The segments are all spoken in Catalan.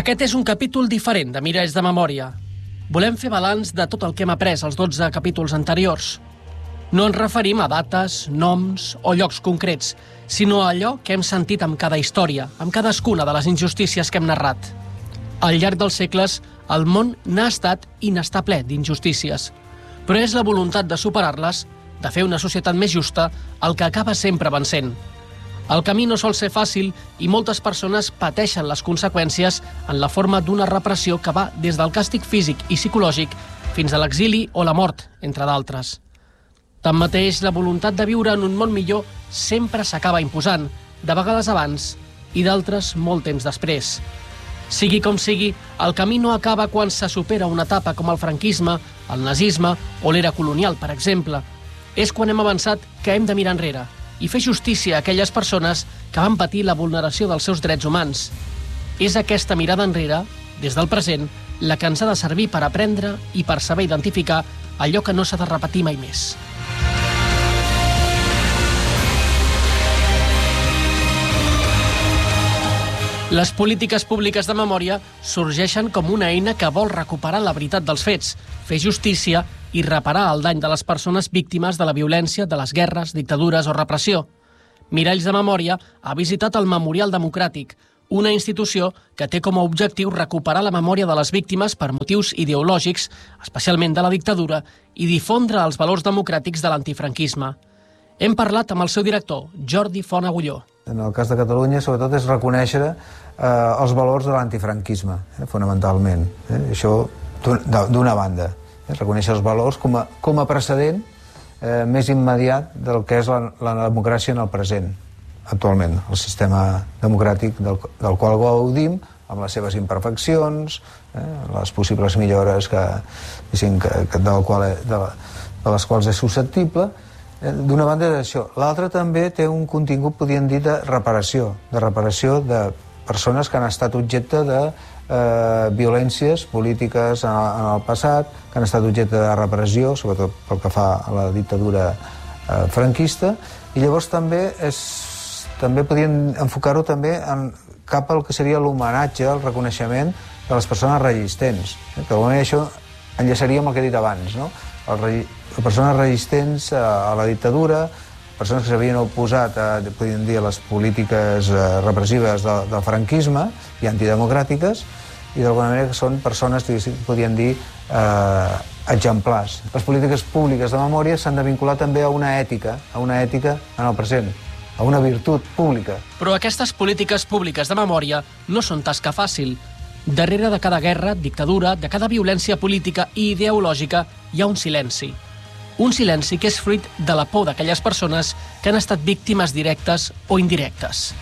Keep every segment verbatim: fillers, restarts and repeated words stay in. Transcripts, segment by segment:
Aquest és un capítol diferent de Miralls de Memòria. Volem fer balanç de tot el que hem après als dotze capítols anteriors. No ens referim a dates, noms o llocs concrets, sinó a allò que hem sentit amb cada història, amb cadascuna de les injustícies que hem narrat. Al llarg dels segles, el món n'ha estat i n'està ple d'injustícies, però és la voluntat de superar-les, de fer una societat més justa, el que acaba sempre vencent. El camí no sol ser fàcil i moltes persones pateixen les conseqüències en la forma d'una repressió que va des del càstig físic i psicològic fins a l'exili o la mort, entre d'altres. Tanmateix, la voluntat de viure en un món millor sempre s'acaba imposant, de vegades abans i d'altres molt temps després. Sigui com sigui, el camí no acaba quan se supera una etapa com el franquisme, el nazisme o l'era colonial, per exemple. És quan hem avançat que hem de mirar enrere i fer justícia a aquelles persones que van patir la vulneració dels seus drets humans. És aquesta mirada enrere, des del present, la que ens ha de servir per aprendre i per saber identificar allò que no s'ha de repetir mai més. Les polítiques públiques de memòria sorgeixen com una eina que vol recuperar la veritat dels fets, fer justícia i reparar el dany de les persones víctimes de la violència, de les guerres, dictadures o repressió. Miralls de Memòria ha visitat el Memorial Democràtic, una institució que té com a objectiu recuperar la memòria de les víctimes per motius ideològics, especialment de la dictadura, i difondre els valors democràtics de l'antifranquisme. Hem parlat amb el seu director, Jordi Font Agulló. En el cas de Catalunya, sobretot, és reconèixer eh, els valors de l'antifranquisme, eh, fonamentalment. Eh, això d'una banda. Eh, reconèixer els valors com a, com a precedent eh, més immediat del que és la, la democràcia en el present, actualment. El sistema democràtic del, del qual gaudim, amb les seves imperfeccions, eh, les possibles millores que, que, que, del qual, de, de les quals és susceptible. D'una banda d'això. L'altra també té un contingut, podríem dir, de reparació, de reparació de persones que han estat objecte de eh, violències polítiques en, en el passat, que han estat objecte de repressió, sobretot pel que fa a la dictadura eh, franquista, i llavors també és, també podríem enfocar-ho també en, cap al que seria l'homenatge, el reconeixement de les persones resistents. Eh? Que d'alguna manera això enllaçaria amb el que he dit abans, no? El rei... persones resistents a la dictadura, persones que s'havien oposat a, podríem dir, a les polítiques repressives del, del franquisme i antidemocràtiques, i d'alguna manera que són persones, podríem dir, eh, exemplars. Les polítiques públiques de memòria s'han de vincular també a una ètica, a una ètica en el present, a una virtut pública. Però aquestes polítiques públiques de memòria no són tasca fàcil. Darrere de cada guerra, dictadura, de cada violència política i ideològica hi ha un silenci. Un silenci que és fruit de la por d'aquelles persones que han estat víctimes directes o indirectes.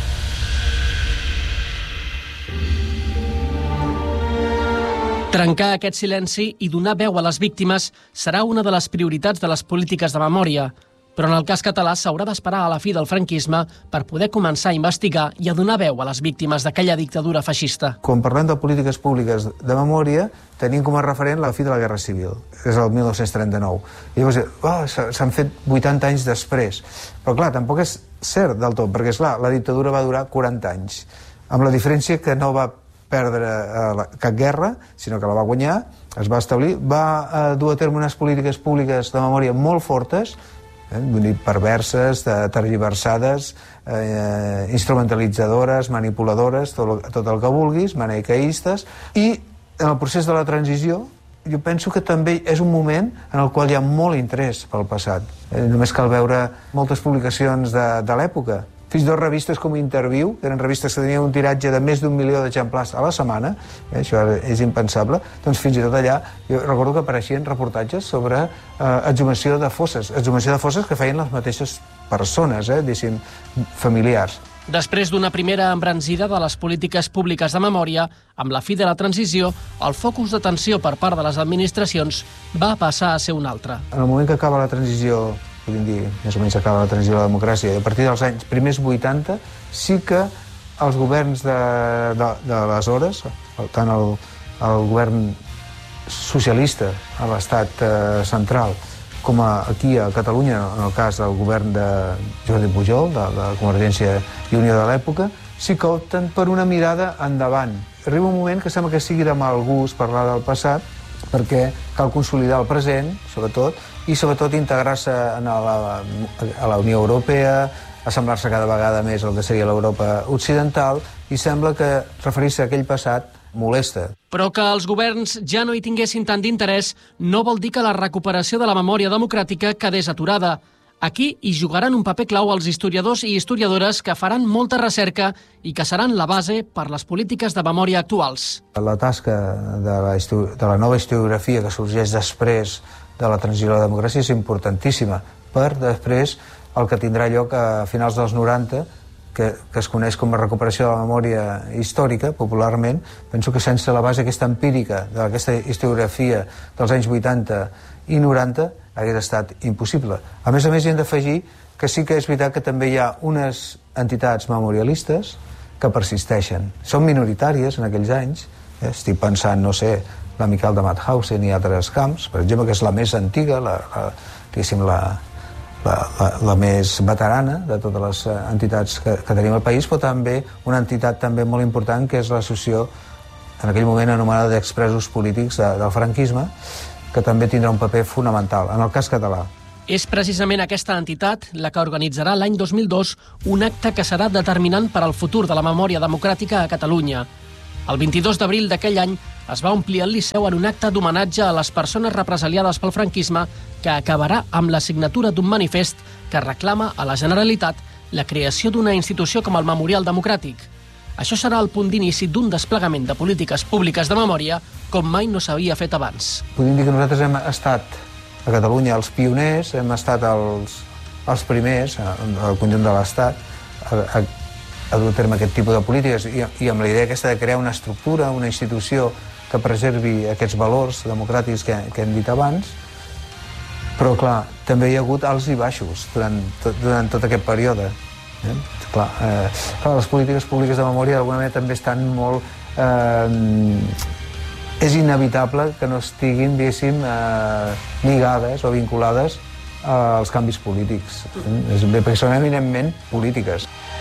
Trencar aquest silenci i donar veu a les víctimes serà una de les prioritats de les polítiques de memòria, però en el cas català s'haurà d'esperar a la fi del franquisme per poder començar a investigar i a donar veu a les víctimes d'aquella dictadura feixista. Quan parlem de polítiques públiques de memòria, tenim com a referent la fi de la Guerra Civil, és el mil nou-cents trenta-nou. I llavors, oh, s'han fet vuitanta anys després. Però clar, tampoc és cert del tot, perquè esclar, la dictadura va durar quaranta anys, amb la diferència que no va perdre eh, cap guerra, sinó que la va guanyar, es va establir, va eh, dur a terme unes polítiques públiques de memòria molt fortes, eh, perverses, tergiversades, eh, instrumentalitzadores, manipuladores, tot, tot el que vulguis, maniqueistes, i en el procés de la transició jo penso que també és un moment en el qual hi ha molt interès pel passat. Eh, només cal veure moltes publicacions de, de l'època. Fins i tot revistes com Interviu, que eren revistes que tenien un tiratge de més d'un milió d'exemplars a la setmana, eh, això és impensable, doncs fins i tot allà jo recordo que apareixien reportatges sobre eh, exhumació de fosses, exhumació de fosses que feien les mateixes persones, eh, diguéssim, familiars. Després d'una primera embranzida de les polítiques públiques de memòria, amb la fi de la transició, el focus d'atenció per part de les administracions va passar a ser un altre. En el moment que acaba la transició, podem dir, més o menys acaba la transició de la democràcia, i a partir dels anys primers vuitanta, sí que els governs de, de, d'aleshores, tant el, el govern socialista a l'estat eh, central, com a, aquí a Catalunya, en el cas del govern de Jordi Pujol, de la Convergència i Unió de l'època, sí que opten per una mirada endavant. arriba un moment que sembla que sigui de mal gust parlar del passat, perquè cal consolidar el present, sobretot, i sobretot integrar-se a la, a la Unió Europea, assemblar-se cada vegada més al que seria l'Europa occidental, i sembla que referir-se a aquell passat molesta. Però que els governs ja no hi tinguessin tant d'interès no vol dir que la recuperació de la memòria democràtica quedés aturada. Aquí hi jugaran un paper clau els historiadors i historiadores que faran molta recerca i que seran la base per les polítiques de memòria actuals. La tasca de la, de la nova historiografia que sorgeix després de la transició a la democràcia és importantíssima per després el que tindrà lloc a finals dels noranta, que, que es coneix com a recuperació de la memòria històrica, popularment. Penso que sense la base aquesta empírica d'aquesta historiografia dels anys vuitanta i noranta hagués estat impossible. A més a més, hi hem d'afegir que sí que és veritat que també hi ha unes entitats memorialistes que persisteixen. Són minoritàries en aquells anys. Eh? Estic pensant, no sé, l'Amical de Mauthausen i altres camps, per exemple, que és la més antiga, la, la, diguéssim, la, la, la, la més veterana de totes les entitats que, que tenim al país, però també una entitat també molt important, que és l'associació, en aquell moment anomenada d'expresos polítics de, del franquisme, que també tindrà un paper fonamental, en el cas català. És precisament aquesta entitat la que organitzarà l'any dos mil dos un acte que serà determinant per al futur de la memòria democràtica a Catalunya. El vint-i-dos d'abril d'aquell any es va omplir el Liceu en un acte d'homenatge a les persones represaliades pel franquisme que acabarà amb la signatura d'un manifest que reclama a la Generalitat la creació d'una institució com el Memorial Democràtic. Això serà el punt d'inici d'un desplegament de polítiques públiques de memòria com mai no s'havia fet abans. Podem dir que nosaltres hem estat a Catalunya els pioners, hem estat els, els primers, al conjunt de l'Estat, a, a, a dur a terme aquest tipus de polítiques i, i amb la idea aquesta de crear una estructura, una institució que preservi aquests valors democràtics que, que hem dit abans, però clar, també hi ha hagut alts i baixos durant tot, durant tot aquest període. Eh? Clar, eh, clar, les polítiques públiques de memòria d'alguna manera també estan molt... Eh, és inevitable que no estiguin, diguéssim, eh, lligades o vinculades als canvis polítics, eh? Perquè són eminentment polítiques.